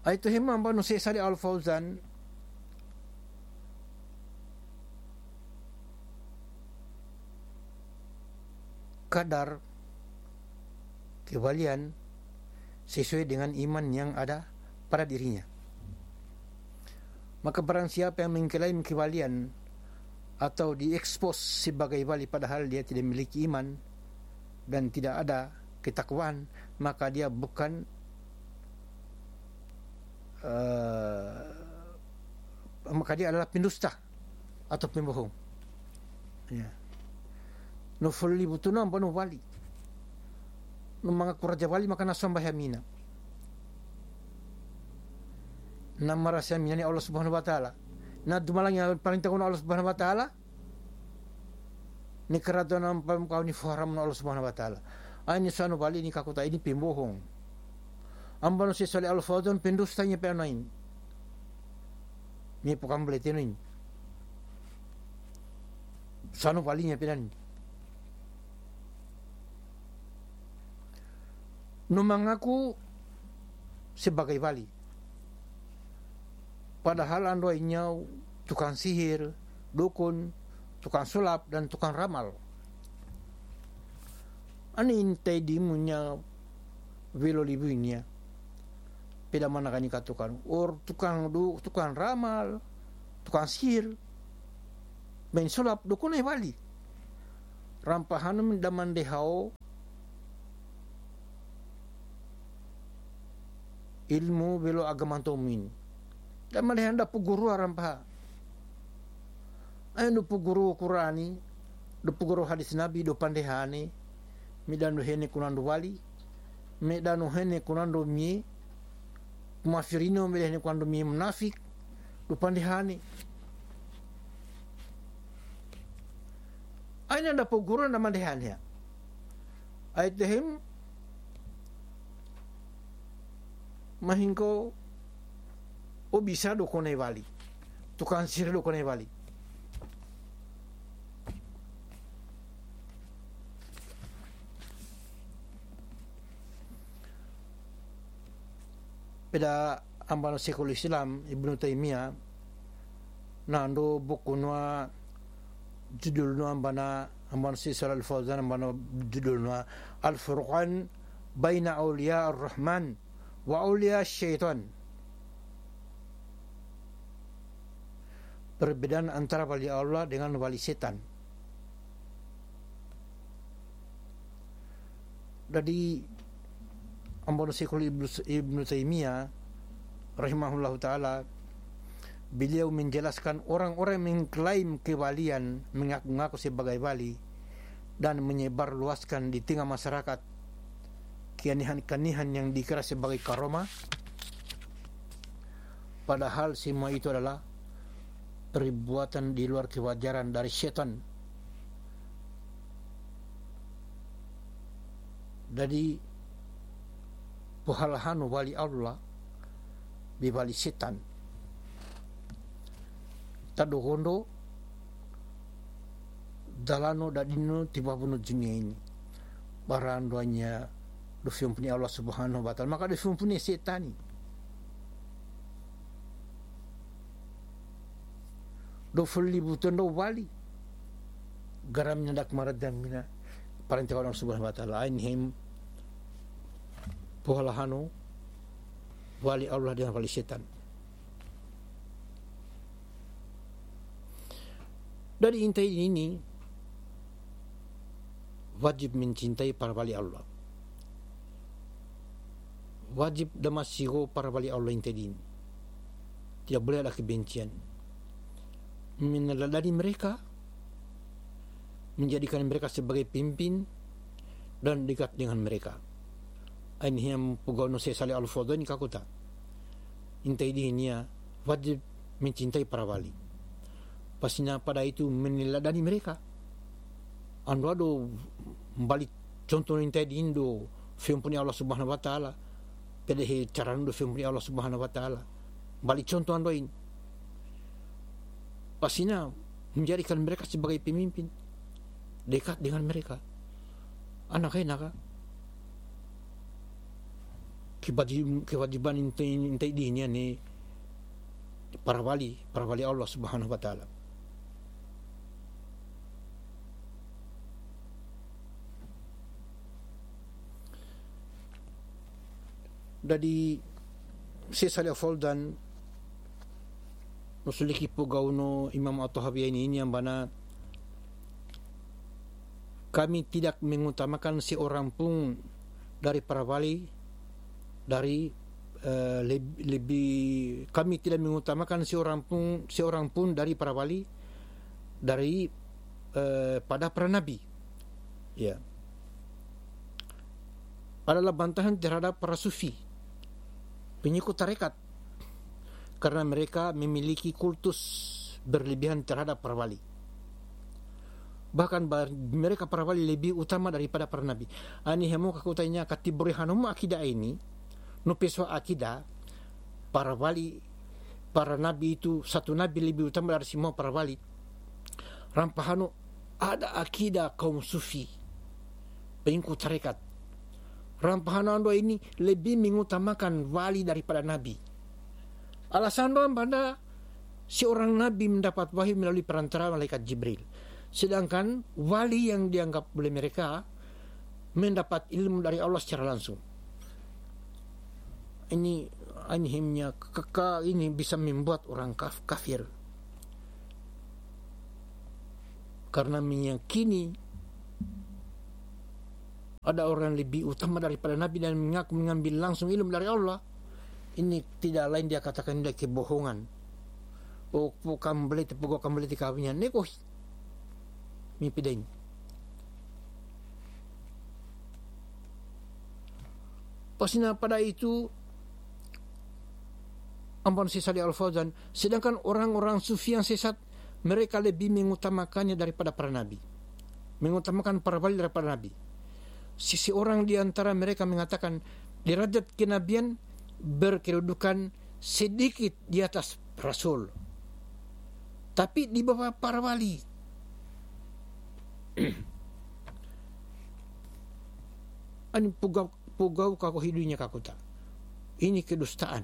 Itu himam banu Syekh Salih Al-Fauzan kadar kewalian sesuai dengan iman yang ada pada dirinya. Maka barang siapa yang mengklaim kewalian atau diekspos sebagai wali padahal dia tidak memiliki iman dan tidak ada ketakwaan, maka dia bukan maka dia adalah pendusta atau pembohong. Ya. Nufuli butuna panu wali. Nung mga kuraja wali maka nasambah yamina. Namara sa yamina ni Allah Subhanahu wa taala. Na dumalang yang paling takun Allah Subhanahu wa taala. Ni karado na pamkaw ni faram na Allah Subhanahu wa taala. Ay ni sanu wali ni kakuta ini pembohong. Ambano si Salih Al-Fauzan pendusta niya penain. Ni pokam bletinoin. Sanu wali niya penan. Mengaku sebagai wali padahal andainya tukang sihir, dukun, tukang sulap dan tukang ramal. Ani intay di munya velo libunya peda mana kani katukan or tukang ramal, tukang sihir, main sulap, dukun ay wali. Rampahan mendaman dehao ilmu belo agama tomin. Dan malihan da puguru arampa. Ayun do puguru Qurani, do puguru hadis Nabi do pandehane, midano hene kunando wali, midano hene kunando mi, kumafirino midano kunando mi munafik, do pandehane. Ayun da puguru na mandehane. Aytehim mahingko o bisa do konay wali, tukang sihir do konay wali. Peda ambano Syekhul Islam Ibnu Taimiyah nando buku noa judul noa ambano Syekh Shalih Al-Fauzan ambano judul noa Al-Furqan Baina Awliya Ar-Rahman wa awliya syaitan. Perbedaan antara wali Allah dengan wali setan. Dari ambano Syekhul Ibnu Taimiyah rahimahullahu taala, beliau menjelaskan orang-orang yang mengklaim kewalian, mengaku-ngaku sebagai wali dan menyebarluaskan di tengah masyarakat kanihan-kanihan yang dikira sebagai karomah, padahal semua itu adalah perbuatan di luar kewajaran dari syaitan. Dari puhalahan wali Allah di wali syaitan. Tadohondo dalano dadino tiba bunuh dunia ini. Barandoanya do fiumpuni Allah Subhanahu wa taala, maka do fiumpuni setan. Do fulli butun do wali garam nyandak maradam mina parente Allah Subhanahu wa taala ainhim puhalahano wali Allah dengan wali setan. Dari intai ini wajib mencintai para wali Allah, wajib damasigo para wali Allah intai ini. Tidak boleh ada kebencian. Meneladani mereka, menjadikan mereka sebagai pimpin dan dekat dengan mereka. Ini yang pugano Syekh Salih Al-Fauzan kakuta. Intai ini wajib mencintai para wali. Pastinya pada itu meneladani mereka. Ando ado balik contoh intai di Indo, fiumpuni Allah Subhanahu wa taala. Pedehe cara ando fiumpuni Allah Subhanahu wa taala. Balik contoh ando ini. Pastinya menjadikan mereka sebagai pemimpin, dekat dengan mereka. Anak-anak kewajiban intai dihnya ni para wali Allah Subhanahu wa taala. Dari sesali foldan nusuliki pugauno Imam At-Tahawi ini yang mana kami tidak mengutamakan seorang pun dari para wali kami tidak mengutamakan seorang pun dari para wali pada para nabi. Ya. Adalah bantahan terhadap para sufi, pengikut tarekat, karena mereka memiliki kultus berlebihan terhadap para wali. Bahkan mereka para wali lebih utama daripada para nabi. Ani hemu kakutanya katiburi hanum akidah ini, no peso akidah para wali, para nabi itu, satu nabi lebih utama dari semua para wali. Rampahano ada akidah kaum sufi, pengikut tarekat. Rampahan anda ini lebih mengutamakan wali daripada nabi. Alasan pada seorang nabi mendapat wahyu melalui perantara malaikat Jibril, sedangkan wali yang dianggap oleh mereka mendapat ilmu dari Allah secara langsung. Ini anehnya ini bisa membuat orang kafir karena meyakini ada orang lebih utama daripada Nabi dan mengaku mengambil langsung ilmu dari Allah. Ini tidak lain dia katakan dia kebohongan. Kamu beli kawinnya nekoh mimpi dain. Pasina pada itu ampun sesali Al-Fauzan, sedangkan orang-orang sufi yang sesat mereka lebih mengutamakannya daripada para nabi, mengutamakan para wali daripada nabi. Sisi orang di antara mereka mengatakan derajat kenabian berkedudukan sedikit di atas rasul, tapi di bawah para wali. Ani pugau kako hidunya kakuta. Ini kedustaan.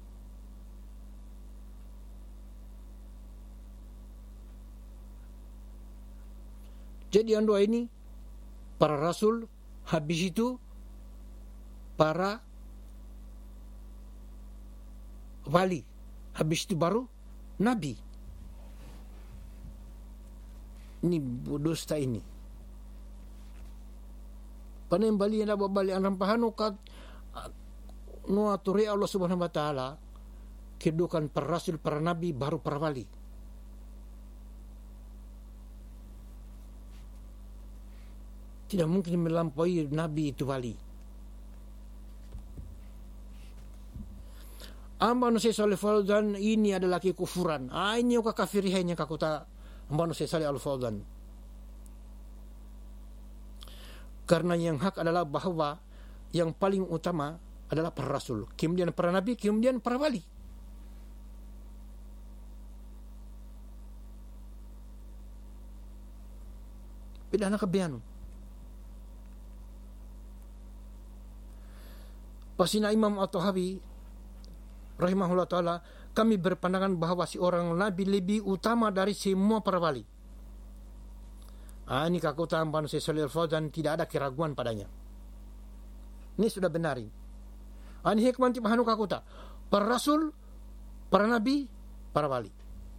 Jadi anda ini para rasul, habis itu para wali, habis itu baru nabi. Ini dusta ini. Panen bali na babali ang rampahano kat no aturi Allah Subhanahu wa taala kedudukan para rasul, para nabi, baru para wali. Tidak mungkin melampaui nabi itu wali. Ambano Salih Al-Fauzan ini adalah kekufuran. Ini kekafirihannya kakuta ambano Salih Al-Fauzan. Karena yang hak adalah bahwa yang paling utama adalah para rasul, kemudian para nabi, kemudian para wali. Pidana kebianu. Pasina Imam At-Tahawi rahimahullah ta'ala, kami berpandangan bahwa si orang nabi lebih utama dari semua para wali. Ini kakutaan Banu Salih Al-Fauzan, tidak ada keraguan padanya. Ini sudah benar. Ini hikmah tipahanu kakuta para rasul, para nabi, para wali.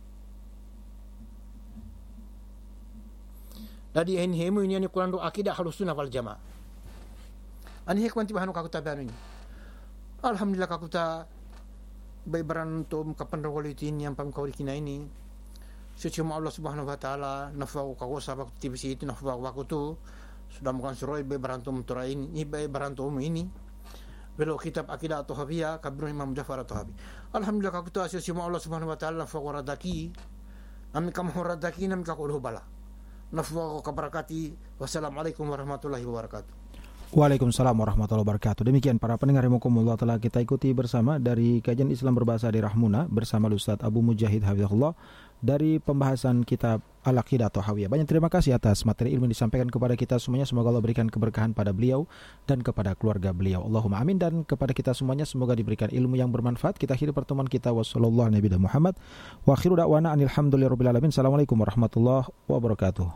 Jadi ini hemu ini Quran do akidah Ahlussunnah wal Jamaah. Ini hikmah tipahanu kakuta baru ini. Alhamdulillah kakuta bay barantum kapan rawalitin yang pangkawli kina ini. Suci Allah Subhanahu wa taala nafau kagosa waktu tibisi itu nafau waktu tu sudah bukan suroi bay barantum turain ini bay barantum ini. Belo kitab akidah At-Tahawiyah kabir Imam Ja'far At-Tahawi. Alhamdulillah kakuta suci Allah Subhanahu wa taala nafau radaki. Nami kam radaki nami kakuluh bala. Nafau kabarakati. Wassalamualaikum warahmatullahi wabarakatuh. Waalaikumsalam warahmatullahi wabarakatuh. Demikian para pendengar rahimakumullah, telah kita ikuti bersama dari kajian Islam berbahasa di Rahmuna bersama Ustaz Abu Mujahid hafizahullah dari pembahasan kitab Al-Aqidah Thahawiyah. Banyak terima kasih atas materi ilmu yang disampaikan kepada kita semuanya. Semoga Allah berikan keberkahan pada beliau dan kepada keluarga beliau. Allahumma amin. Dan kepada kita semuanya semoga diberikan ilmu yang bermanfaat. Kita akhiri pertemuan kita. Wassallallahu ala nabiyina Muhammad wa akhiru da'wana anil hamdulillahirabbil alamin. Assalamualaikum warahmatullahi wabarakatuh.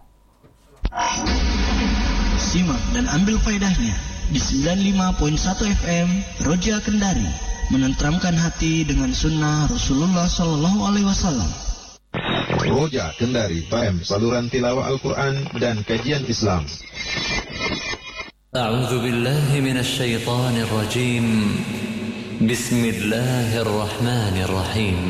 Simak dan ambil faedahnya di 95.1 FM Roja Kendari, menenteramkan hati dengan sunnah Rasulullah SAW. Roja Kendari FM, saluran tilawah Al-Quran dan kajian Islam. A'udzu billahi minasy syaithanir rajim. Bismillahirrahmanirrahim.